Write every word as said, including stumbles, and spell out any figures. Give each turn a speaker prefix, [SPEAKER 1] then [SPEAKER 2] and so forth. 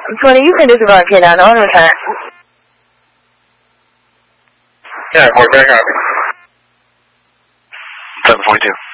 [SPEAKER 1] twenty, you can disregard K nine on return.
[SPEAKER 2] Yeah, we're back on. seven forty-two.